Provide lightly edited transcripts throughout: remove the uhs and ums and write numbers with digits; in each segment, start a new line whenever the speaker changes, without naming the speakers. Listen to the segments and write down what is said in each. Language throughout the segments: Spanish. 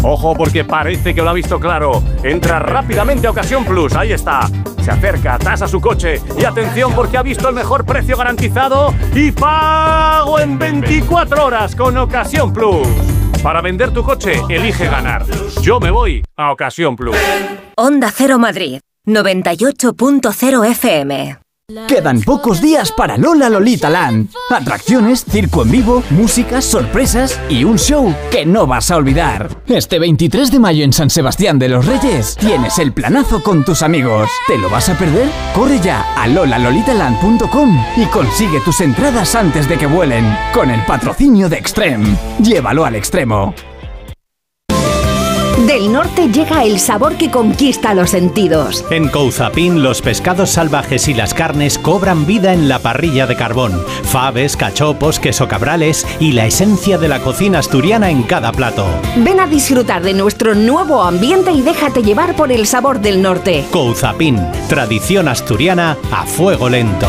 Ojo, porque parece que lo ha visto claro. Entra rápidamente a Ocasión Plus, ahí está. Se acerca, tasa su coche y atención porque ha visto el mejor precio garantizado y pago en 24 horas con Ocasión Plus. Para vender tu coche, elige ganar. Yo me voy a Ocasión Plus.
Onda Cero Madrid, 98.0 FM.
Quedan pocos días para Lola Lolita Land. Atracciones, circo en vivo, música, sorpresas y un show que no vas a olvidar. Este 23 de mayo en San Sebastián de los Reyes tienes el planazo con tus amigos. ¿Te lo vas a perder? Corre ya a lolalolitaland.com y consigue tus entradas antes de que vuelen. Con el patrocinio de Extreme. Llévalo al extremo.
Del norte llega el sabor que conquista los sentidos.
En Couzapin, los pescados salvajes y las carnes cobran vida en la parrilla de carbón. Faves, cachopos, queso cabrales y la esencia de la cocina asturiana en cada plato.
Ven a disfrutar de nuestro nuevo ambiente y déjate llevar por el sabor del norte.
Couzapin, tradición asturiana a fuego lento.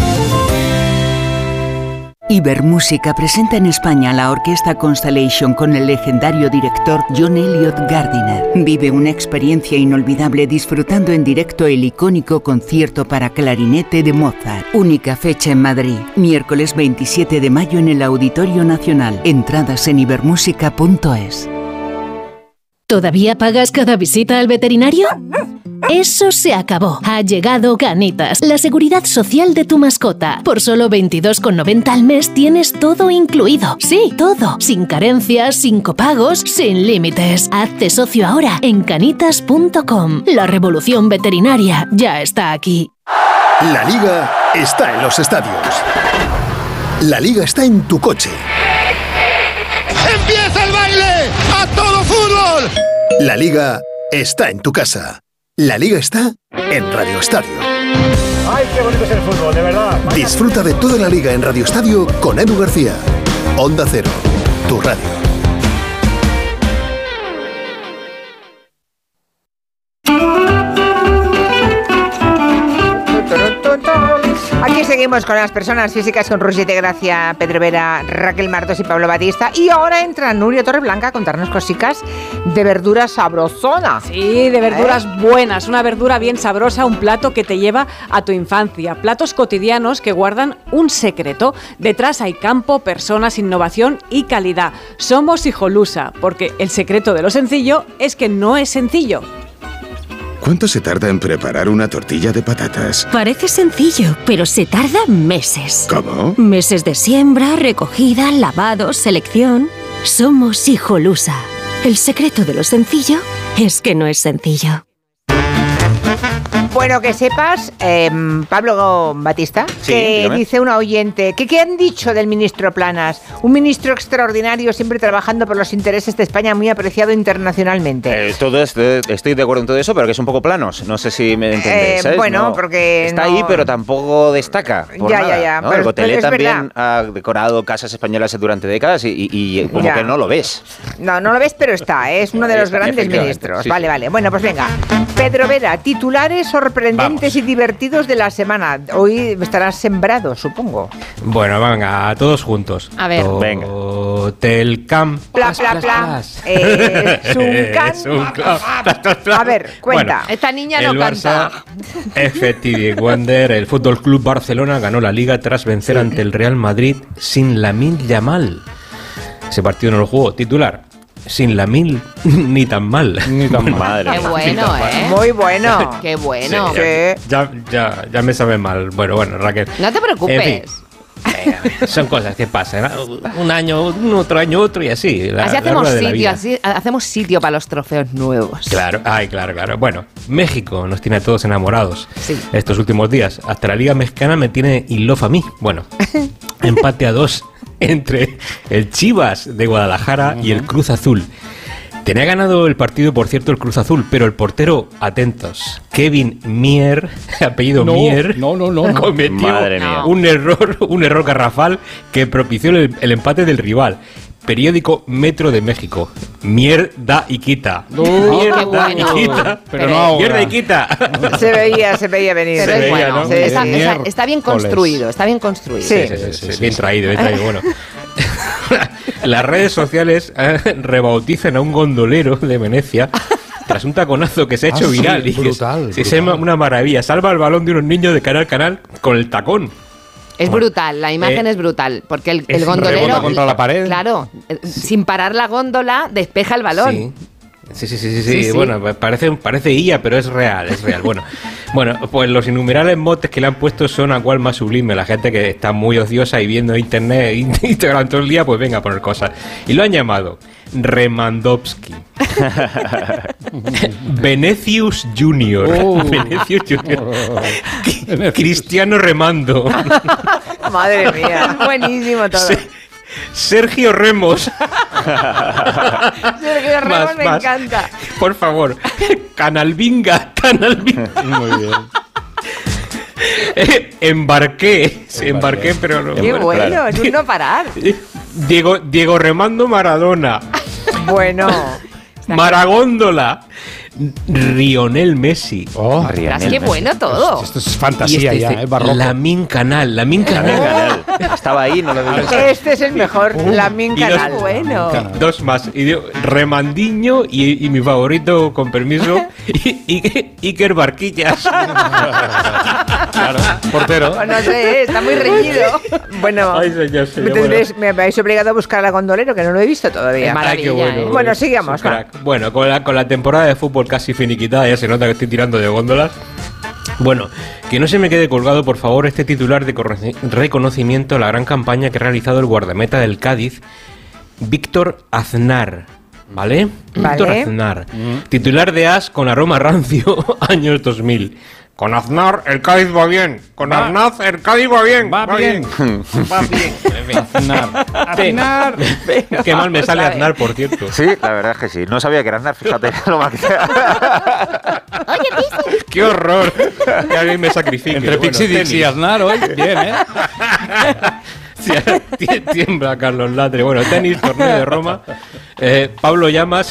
Ibermúsica presenta en España la Orquesta Constellation con el legendario director John Elliott Gardiner. Vive una experiencia inolvidable disfrutando en directo el icónico concierto para clarinete de Mozart. Única fecha en Madrid, miércoles 27 de mayo en el Auditorio Nacional. Entradas en ibermúsica.es.
¿Todavía pagas cada visita al veterinario? Eso se acabó. Ha llegado Canitas, la seguridad social de tu mascota. Por solo 22,90 al mes tienes todo incluido. Sí, todo. Sin carencias, sin copagos, sin límites. Hazte socio ahora en canitas.com. La revolución veterinaria ya está aquí.
La Liga está en los estadios. La Liga está en tu coche. ¡Empieza el baile! ¡A todo fútbol! La Liga está en tu casa. La Liga está en Radio Estadio.
¡Ay, qué bonito es el fútbol, de verdad!
Disfruta de toda la Liga en Radio Estadio con Edu García. Onda Cero, tu radio.
Aquí seguimos con las personas físicas con Roger de Gracia, Pedro Vera, Raquel Martos y Pablo Batista. Y ahora entra Nuria Torreblanca a contarnos cositas de verduras sabrosona.
Sí, de verduras buenas, una verdura bien sabrosa, un plato que te lleva a tu infancia. Platos cotidianos que guardan un secreto. Detrás hay campo, personas, innovación y calidad. Somos Hijolusa, porque el secreto de lo sencillo es que no es sencillo.
¿Cuánto se tarda en preparar una tortilla de patatas?
Parece sencillo, pero se tarda meses.
¿Cómo?
Meses de siembra, recogida, lavado, selección. Somos Hijolusa. El secreto de lo sencillo es que no es sencillo.
Bueno, que sepas, Pablo Batista,
sí,
que
dígame.
dice una oyente, ¿qué han dicho del ministro Planas? Un ministro extraordinario, siempre trabajando por los intereses de España, muy apreciado internacionalmente.
Estoy de acuerdo en todo eso, pero que es un poco planos. No sé si me entendéis, ¿sabes?
Bueno,
no,
porque
está
no...
ahí, pero tampoco destaca por
ya,
nada,
ya.
¿no?
Pero,
el Gotelé también
verdad.
ha decorado casas españolas durante décadas y como
Ya.
que no lo ves.
No lo ves, pero está, es uno de los grandes ministros.
Sí,
vale,
sí.
vale. Bueno, pues venga. Pedro Vera, titulares sorprendentes y divertidos de la semana. Hoy estarás sembrado, supongo.
Bueno, venga, todos juntos.
A ver.
Venga.
Hotel Camp.
Pla, pla, pla. A ver, cuenta.
Bueno, esta niña no
el
canta.
Barça, FTV Wonder, el Fútbol Club Barcelona ganó la Liga tras vencer ante el Real Madrid sin Lamine Yamal. Ese partido no lo jugó. Titular: sin Lamine ni tan mal.
Ni tan mal.
Qué bueno,
Muy bueno.
Qué bueno.
Sí.
Ya me sabe mal. Bueno, Raquel.
No te preocupes.
En fin. Son cosas que pasan. Un año, otro año, otro y así.
Así hacemos sitio para los trofeos nuevos.
Claro, claro. Bueno, México nos tiene a todos enamorados estos últimos días. Hasta la Liga Mexicana me tiene in love a mí. Bueno, empate a 2 entre el Chivas de Guadalajara y el Cruz Azul. Tenía ganado el partido, por cierto, el Cruz Azul, pero el portero, atentos, Kevin Mier, apellido Mier, cometió un error garrafal que propició el empate del rival. Periódico Metro de México. Mierda y quita. Mierda y quita.
Pero no ahora.
Mierda y quita.
Se veía venir.
Pero es bueno.
¿no?
Está bien construido, está bien construido.
Sí. Bien traído, Bueno. Las redes sociales rebautizan a un gondolero de Venecia tras un taconazo que se ha hecho viral.
Sí, brutal.
Es una maravilla. Salva el balón de unos niños de canal a canal con el tacón.
Es brutal, la imagen es brutal, porque el gondolero...
Rebota contra la pared.
Claro, sin parar la góndola, despeja el balón.
Sí. Bueno, parece IA, pero es real. Bueno, pues los innumerables motes que le han puesto son a cual más sublime. La gente que está muy ociosa y viendo internet Instagram todo el día, pues venga a poner cosas. Y lo han llamado Remandowski. Venecius Junior. Venecius Junior. Cristiano Remando.
Madre mía, buenísimo todo.
Sergio Remos.
Sergio Remos me encanta.
Por favor. Canalvinga.
Muy bien.
Embarqué, pero no.
Qué bueno, es un no parar.
Diego Remando Maradona.
Bueno.
Maragóndola. Lionel Messi.
Qué bueno todo.
Esto es fantasía ya, barroco.
Lamin Canal.
Estaba ahí, no lo vi.
Este es el mejor, Lamin Canal. Bueno.
Dos más. Remandiño y mi favorito, con permiso, Iker Barquillas.
Claro, portero.
Pues no sé, está muy reñido. Bueno,
ay, señor,
me habéis obligado a buscar a Gondolero, que no lo he visto todavía.
Maravilla, bueno.
Bueno, sigamos.
Bueno, con la temporada de fútbol casi finiquitada, ya se nota que estoy tirando de góndolas. Bueno, que no se me quede colgado, por favor, este titular de reconocimiento a la gran campaña que ha realizado el guardameta del Cádiz, Víctor Aznar. ¿Vale? Víctor Aznar. Titular de AS con aroma rancio, años 2000. Con Aznar el Cádiz va bien. Con Aznar el Cádiz va bien.
Va bien.
Aznar. Qué mal me sale Aznar, por cierto.
Sí, la verdad es que sí. No sabía que era Aznar, fíjate lo mal que
Oye, qué horror. Que alguien me sacrifique.
Entre Pixie Dixie y Aznar hoy. Bien, ¿eh?
Tiembla Carlos Latre. Bueno, tenis, torneo de Roma. Pablo Llamas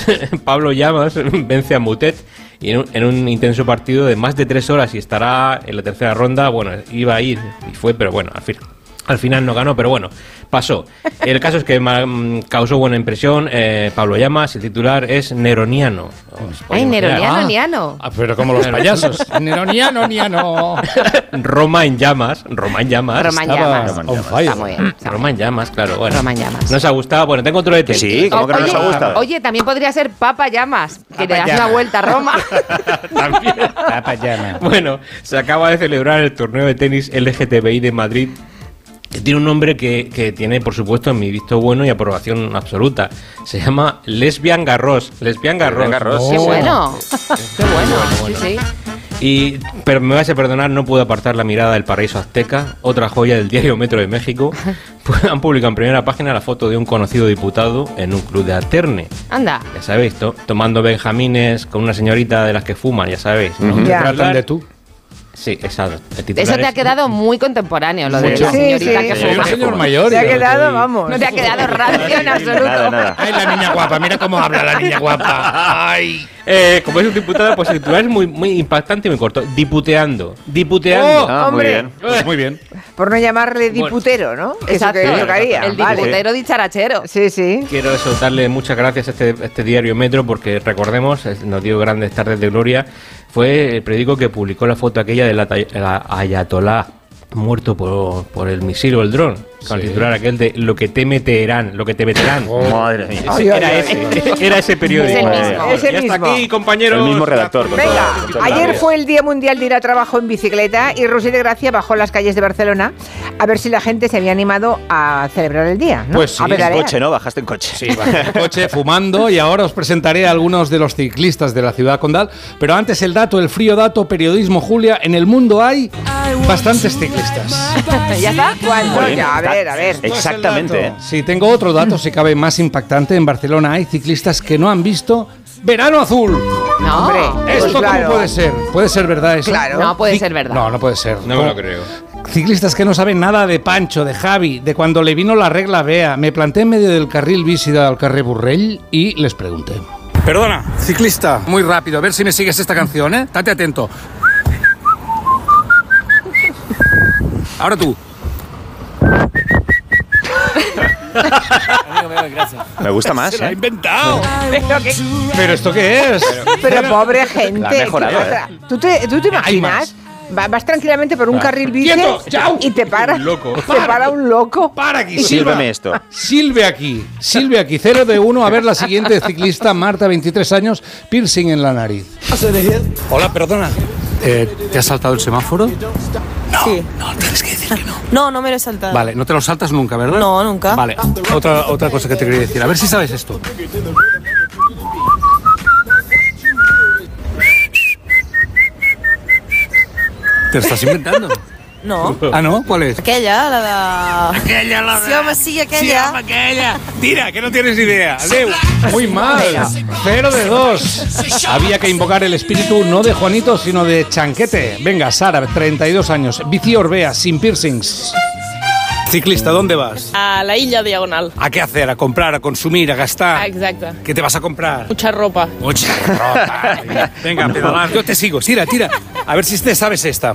vence a Mutet y en un intenso partido de más de 3 horas y estará en la tercera ronda. Bueno, iba a ir y fue, pero bueno, al final no ganó, pero bueno, pasó. El caso es que causó buena impresión. Pablo Llamas, el titular es Neroniano.
Ay, Neroniano.
Pero como los payasos. Neroniano.
Roma en llamas.
Roma en llamas.
Está
muy bien.
Roma en llamas, claro. Bueno,
Roma en llamas.
¿Nos ha gustado? Bueno, tengo otro de tenis.
Sí, ¿cómo que no nos ha gustado?
Oye, también podría ser Papa Llamas, que le das una vuelta a Roma.
También.
Papa Llamas.
Bueno, se acaba de celebrar el torneo de tenis LGTBI de Madrid, que tiene un nombre que tiene, por supuesto, en mi visto bueno y aprobación absoluta. Se llama Lesbian Garros.
Qué bueno. Qué bueno. Sí.
Pero me vais a perdonar, no puedo apartar la mirada del paraíso azteca, otra joya del diario Metro de México. Han publicado en primera página la foto de un conocido diputado en un club de alterne.
Anda.
Ya sabéis, tomando benjamines con una señorita de las que fuman, ya sabéis, ¿no?
Te tratan de tú.
Sí, exacto.
Eso te ha quedado muy contemporáneo, lo de la señorita que fuma.
Un señor mayor.
Te ha quedado, vamos. No te ha quedado rancio en absoluto.
Nada.
Ay, la niña guapa, mira cómo habla la niña guapa. Ay.
Como es un diputado, pues el titular es muy impactante y muy corto. Diputeando.
Hombre.
Muy bien.
Pues muy bien.
Por no llamarle diputero, ¿no?
Exacto.
Eso que yo haría.
El diputero dicharachero.
Sí.
Quiero darle muchas gracias a este diario Metro, porque recordemos, nos dio grandes tardes de gloria. Fue el periódico que publicó la foto aquella del ayatolá muerto por el misil o el dron, con el titular aquel de lo que te meterán.
Madre mía.
Era ese periódico.
Es el
Ya
mismo.
está aquí, compañero.
El mismo redactor.
Venga, ayer fue el Día Mundial de ir a trabajo en bicicleta y Roser de Gracia bajó las calles de Barcelona a ver si la gente se había animado a celebrar el día, ¿no?
Pues sí,
a
En
pedalear.
coche, ¿no? Bajaste en coche.
Sí, bajé en coche, fumando, y ahora os presentaré a algunos de los ciclistas de la ciudad condal. Pero antes el frío dato, periodismo, Julia. En el mundo hay bastantes ciclistas.
¿Ya está? ¿Cuánto?
Joder,
A ver.
Exactamente.
Sí, tengo otro dato, si cabe más impactante. En Barcelona hay ciclistas que no han visto Verano Azul.
No, hombre.
¿Esto
claro.
cómo puede ser? ¿Puede ser verdad eso?
Claro.
No puede ser verdad.
No puede ser.
No me lo creo.
Ciclistas que no saben nada de Pancho, de Javi, de cuando le vino la regla Bea. Me planté en medio del carril bici del carrer Borrell y les pregunté.
Perdona, ciclista, muy rápido, a ver si me sigues esta canción, ¿eh? Estate atento. Ahora tú.
gracias.
Me gusta más,
Se lo ha inventado.
¿Pero esto qué es?
Pero pobre gente.
La ha mejorado,
¿Tú te imaginas? Vas tranquilamente por un carril bici y te para un loco.
Para aquí.
Sírveme esto.
Silve aquí, 0 de 1. A ver la siguiente ciclista, Marta, 23 años, piercing en la nariz.
Hola, perdona. ¿Te has saltado el semáforo? No,
Sí.
no, tienes que decir que no.
No me lo he saltado.
Vale, no te lo saltas nunca, ¿verdad?
No, nunca.
Vale, otra cosa que te quería decir. A ver si sabes esto. ¿Te lo estás inventando?
No.
¿Ah, no? ¿Cuál es?
Aquella, la de...
Aquella, la de...
Sí, home, sí, aquella.
Sí, home, aquella. Tira, que no tienes ni idea. Adeu.
Muy mal. 0 de 2. Había que invocar el espíritu no de Juanito, sino de Chanquete. Venga, Sara, 32 años. Bici Orbea, sin piercings.
Ciclista, ¿dónde vas?
A la Illa Diagonal.
¿A qué hacer? ¿A comprar? ¿A consumir? ¿A gastar?
Exacte.
¿Qué te vas a comprar?
Mucha ropa.
Mucha ropa. Venga, pedalar. Yo te sigo. Tira. A ver si te sabes esta.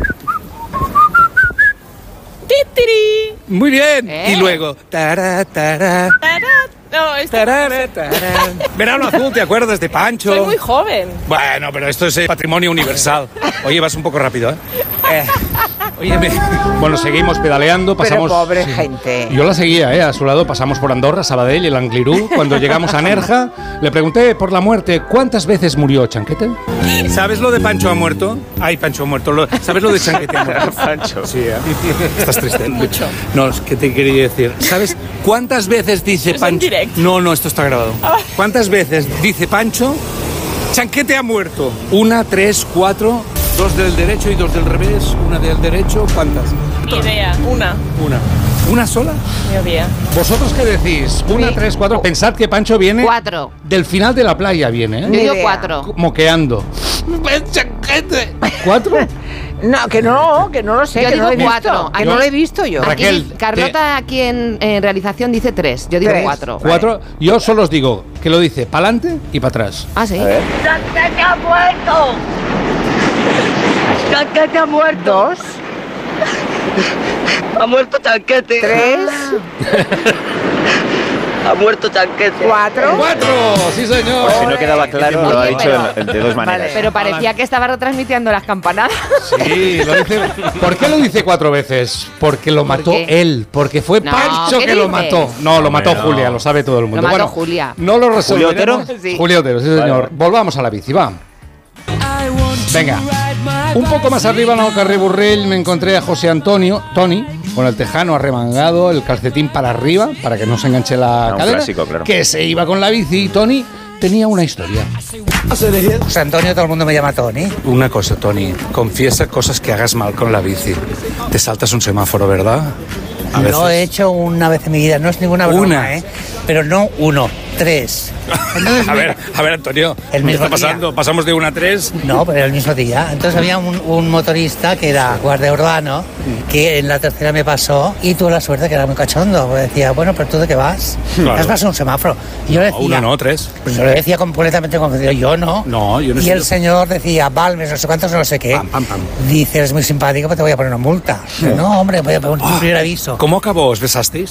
¡Titiri!
Muy bien. Y luego... Tará.
No, esto...
Verano azul, ¿te acuerdas de Pancho?
Soy muy joven.
Bueno, pero esto es patrimonio universal. Oye, vas un poco rápido, ¿eh? Óyeme.
Bueno, seguimos pedaleando, pasamos...
Pero pobre gente.
Yo la seguía, a su lado pasamos por Andorra, Sabadell y el Anglirú. Cuando llegamos a Nerja, le pregunté por la muerte, ¿cuántas veces murió Chanquete?
¿Sabes lo de Pancho ha muerto? Ay, Pancho ha muerto. ¿Sabes lo de Chanquete ha muerto?
Pancho.
Sí, ¿eh? Estás triste.
Mucho.
No, es que te quería decir. ¿Sabes cuántas veces dice
¿Es
Pancho?
en directo?
No, esto está grabado. ¿Cuántas veces dice Pancho? Chanquete ha muerto. 1, 3, 4, 2 del derecho y 2 del revés. 1 del derecho. ¿Cuántas?
Ni idea. Una.
¿Una sola?
Ni idea.
¿Vosotros qué decís? 1, 3, 4. Pensad que Pancho viene...
4.
Del final de la playa viene,
Yo digo 4.
Moqueando.
¡Chanquete!
¿4?
No, que no lo sé.
Yo
que
digo
no lo he visto.
4.
Que no lo he visto yo.
Raquel,
Aquí, Carlota aquí en realización dice 3. Yo digo 4.
4. Yo solo os digo que lo dice para adelante y para atrás.
Ah, sí.
¡Chanquete ha muerto! ¡Chanquete ha muerto!
2.
Ha muerto Chanquete.
3.
Ha muerto Chanquete.
4.
4, sí señor.
Por si no quedaba claro, lo ha
Oye,
dicho de dos maneras.
Pero parecía que estaba retransmitiendo las campanadas.
Sí, lo dice. ¿Por qué lo dice 4 veces? Porque lo mató él. Porque fue
No,
Pancho
¿qué
que lo
dices?
mató. No, lo mató
no.
Julia, lo sabe todo el mundo.
Lo mató
Bueno,
Julia.
No lo resolveremos.
¿Julio Otero?
Sí.
Julio Otero, sí señor.
Vale.
Volvamos a la bici, va. Venga. Un poco más arriba en el carrer Burrell me encontré a José Antonio, Tony, con el tejano arremangado, el calcetín para arriba, para que no se enganche la
Un
cadera,
clásico, claro.
que se iba con la bici y Tony tenía una historia.
José Antonio, todo el mundo me llama Tony.
Una cosa, Tony. Confiesa cosas que hagas mal con la bici. Te saltas un semáforo, ¿verdad? A veces.
Lo he hecho una vez en mi vida, no es ninguna broma,
Una.
¿eh? Pero no 1, 3. Entonces,
A ver, Antonio.
El
¿qué
mismo
está pasando? ¿Pasamos de 1 a 3?
No, pero el mismo día. Entonces había un motorista que era guardia urbano, que en la tercera me pasó y tuve la suerte que era muy cachondo. Porque decía, bueno, pero ¿tú de qué vas?
Claro.
Has pasado un semáforo. Y yo le decía...
1 no, 3.
Pues yo le decía completamente convencido, yo no.
No, yo no
Y
sé.
el señor decía, Balmes, no sé cuántos, no sé qué.
Pam, pam, pam.
Dice, eres muy simpático, pero te voy a poner una multa. No, hombre, voy a poner un primer aviso.
¿Cómo acabó? ¿Os besasteis?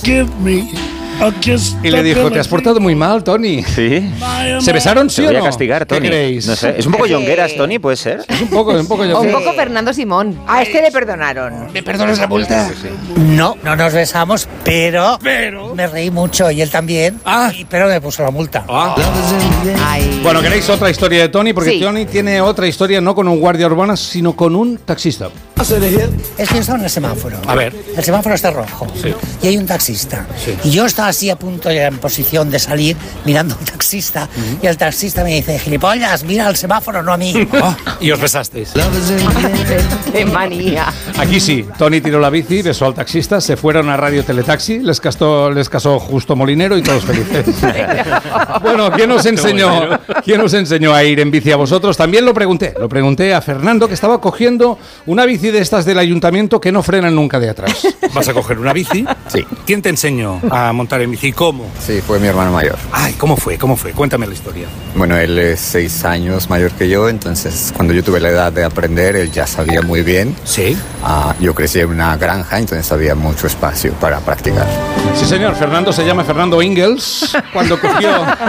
Y le dijo, te has portado muy mal, Tony.
Sí.
¿Se besaron, sí
Te
o
voy
no?
a castigar, Tony.
¿Qué creéis?
No sé. Es un poco Jongueras, Tony, ¿puede ser?
Es un poco yo.
Un poco Fernando Simón.
A este le perdonaron.
¿Me perdonas la multa? No nos besamos, pero me reí mucho y él también. Pero me puso la multa.
Ay.
Bueno, ¿queréis otra historia de Tony? Porque
Sí.
Tony tiene otra historia no con un guardia urbano, sino con un taxista.
Es que yo estaba en el semáforo.
A ver.
El semáforo está rojo.
Sí.
Y hay un taxista. Y yo estaba así a punto, ya en posición de salir, mirando al taxista. Y el taxista me dice, gilipollas, mira al semáforo, no a mí.
Y os besasteis.
¡Qué manía!
Aquí sí, Tony tiró la bici, besó al taxista, se fueron a Radio Teletaxi, les casó Justo Molinero y todos felices. Bueno, ¿quién nos enseñó ¿Quién os enseñó a ir en bici a vosotros? También lo pregunté a Fernando, que estaba cogiendo una bici de estas del ayuntamiento que no frenan nunca de atrás.
¿Vas a coger una bici?
Sí.
¿Quién te enseñó a montar en bici? ¿Cómo?
Sí, fue mi hermano mayor.
Ay, ¿cómo fue? Cuéntame la historia.
Bueno, él es 6 años mayor que yo, entonces cuando yo tuve la edad de aprender, él ya sabía muy bien.
¿Sí?
Yo crecí en una granja, entonces había mucho espacio para practicar.
Sí, señor. Fernando se llama Fernando Ingalls. Cuando cogió